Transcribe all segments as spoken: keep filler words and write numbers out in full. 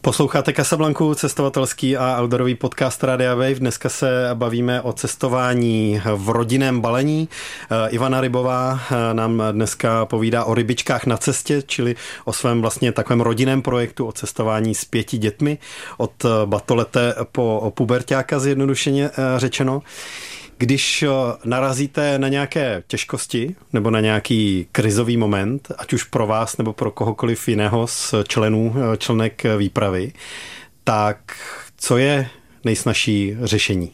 Posloucháte Casablanku, cestovatelský a outdoorový podcast Radia Wave. Dneska se bavíme o cestování v rodinném balení. Ivana Rybová nám dneska povídá o rybičkách na cestě, čili o svém vlastně takovém rodinném projektu o cestování s pěti dětmi, od batolete po puberťáka, zjednodušeně řečeno. Když narazíte na nějaké těžkosti nebo na nějaký krizový moment, ať už pro vás nebo pro kohokoliv jiného z členů, členek výpravy, tak co je nejsnažší řešení?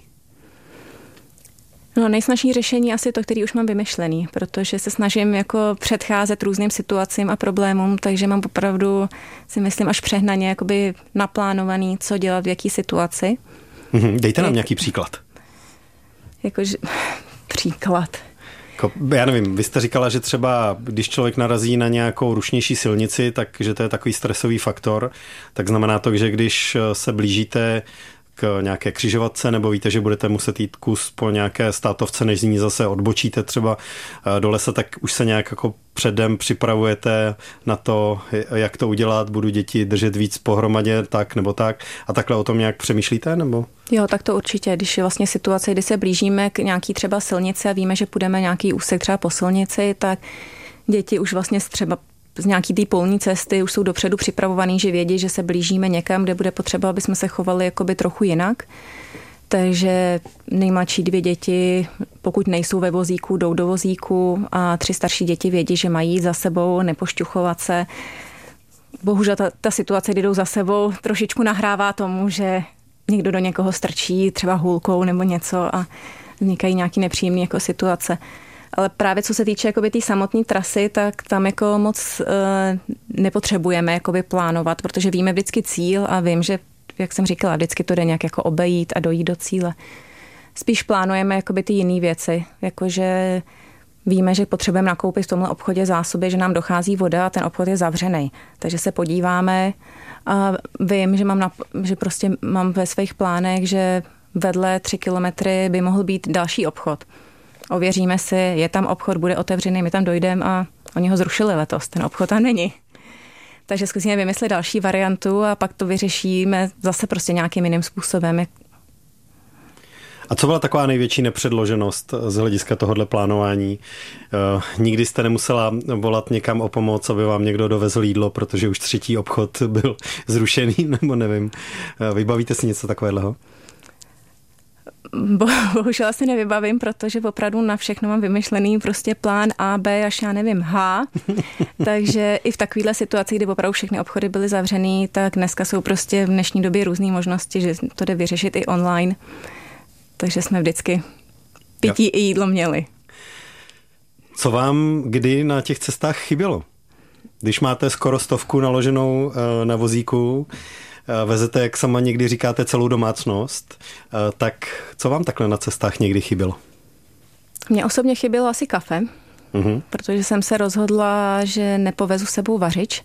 No, nejsnažší řešení asi to, který už mám vymyšlený, protože se snažím jako předcházet různým situacím a problémům, takže mám opravdu, si myslím, až přehnaně jakoby naplánovaný, co dělat v jaký situaci. Mhm, dejte nám nějaký příklad. Jakože příklad. Já nevím, vy jste říkala, že třeba když člověk narazí na nějakou rušnější silnici, takže to je takový stresový faktor, tak znamená to, že když se blížíte k nějaké křižovatce nebo víte, že budete muset jít kus po nějaké státovce, než z ní zase odbočíte třeba do lesa, tak už se nějak jako předem připravujete na to, jak to udělat, budu děti držet víc pohromadě, tak nebo tak, a takhle o tom nějak přemýšlíte, nebo? Jo, tak to určitě, když je vlastně situace, kdy se blížíme k nějaký třeba silnici a víme, že půjdeme nějaký úsek třeba po silnici, tak děti už vlastně třeba z nějaký té polní cesty už jsou dopředu připravovaný, že vědí, že se blížíme někam, kde bude potřeba, aby jsme se chovali jakoby trochu jinak. Takže nejmladší dvě děti, pokud nejsou ve vozíku, jdou do vozíku a tři starší děti vědí, že mají za sebou nepošťuchovat se. Bohužel ta, ta situace, kdy jdou za sebou, trošičku nahrává tomu, že někdo do někoho strčí třeba hůlkou nebo něco a vznikají nějaký nepříjemné jako situace. Ale právě co se týče jakoby té samotné trasy, tak tam jako moc e, nepotřebujeme jakoby plánovat, protože víme vždycky cíl a vím, že, jak jsem říkala, vždycky to jde nějak jako obejít a dojít do cíle. Spíš plánujeme jakoby ty jiné věci, jakože víme, že potřebujeme nakoupit v tomhle obchodě zásoby, že nám dochází voda a ten obchod je zavřený. Takže se podíváme a vím, že, mám na, že prostě mám ve svých plánech, že vedle tři kilometry by mohl být další obchod. Ověříme si, je tam obchod, bude otevřený, my tam dojdeme a oni ho zrušili letos, ten obchod tam není. Takže zkusíme vymyslet další variantu a pak to vyřešíme zase prostě nějakým jiným způsobem. A co byla taková největší nepředloženost z hlediska tohohle plánování? Nikdy jste nemusela volat někam o pomoc, aby vám někdo dovezl jídlo, protože už třetí obchod byl zrušený, nebo nevím. Vybavíte si něco takového? Bohužel si nevybavím, protože opravdu na všechno mám vymyšlený prostě plán A, B až já nevím H. Takže i v takovéhle situaci, kdy opravdu všechny obchody byly zavřený, tak dneska jsou prostě v dnešní době různé možnosti, že to jde vyřešit i online. Takže jsme vždycky pití jo. i jídlo měli. Co vám kdy na těch cestách chybělo? Když máte skoro stovku naloženou na vozíku, vezete, jak sama někdy říkáte, celou domácnost, tak co vám takhle na cestách někdy chybělo? Mně osobně chybělo asi kafe, uh-huh. protože jsem se rozhodla, že nepovezu s sebou vařič.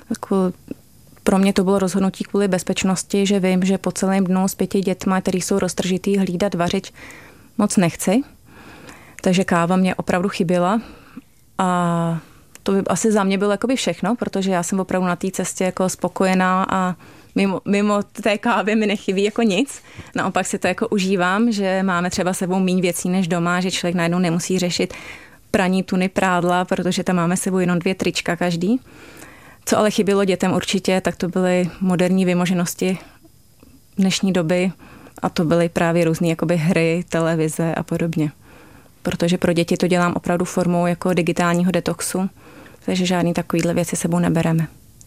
Pro mě to bylo rozhodnutí kvůli bezpečnosti, že vím, že po celém dnu s pěti dětma, který jsou roztržitý, hlídat vařič moc nechci. Takže káva mě opravdu chyběla a to by asi za mě bylo jakoby všechno, protože já jsem opravdu na té cestě jako spokojená a Mimo, mimo té kávy mi nechybí jako nic. Naopak si to jako užívám, že máme třeba sebou míň věcí než doma, že člověk najednou nemusí řešit praní tuny, prádla, protože tam máme sebou jenom dvě trička každý. Co ale chybělo dětem určitě, tak to byly moderní vymoženosti dnešní doby a to byly právě různé jakoby hry, televize a podobně. Protože pro děti to dělám opravdu formou jako digitálního detoxu, takže žádný takovýhle věci sebou nebereme.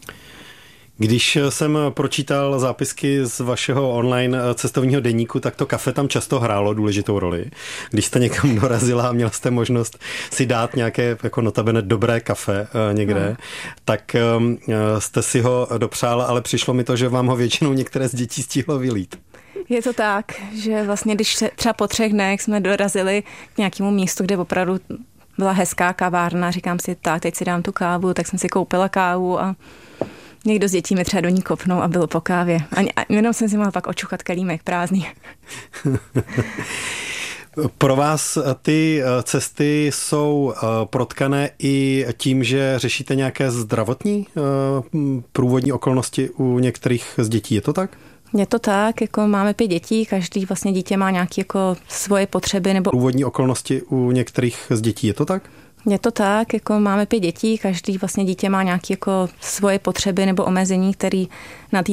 Když jsem pročítal zápisky z vašeho online cestovního deníku, tak to kafe tam často hrálo důležitou roli. Když jste někam dorazila a měla jste možnost si dát nějaké jako notabene dobré kafe někde, no. tak jste si ho dopřála, ale přišlo mi to, že vám ho většinou některé z dětí stihlo vylít. Je to tak, že vlastně když třeba po třech dnech jsme dorazili k nějakému místu, kde opravdu byla hezká kavárna, říkám si, tak teď si dám tu kávu, tak jsem si koupila kávu a někdo z dětí mi třeba do ní kopnou a bylo po kávě. A jenom jsem si mohla pak očuchat kelímek prázdný. Pro vás ty cesty jsou protkané i tím, že řešíte nějaké zdravotní průvodní okolnosti u některých z dětí, je to tak? Je to tak, jako máme pět dětí, každý vlastně dítě má nějaké jako svoje potřeby nebo průvodní okolnosti u některých z dětí, je to tak? Je to tak, jako máme pět dětí, každý vlastně dítě má nějaké jako svoje potřeby nebo omezení, které na té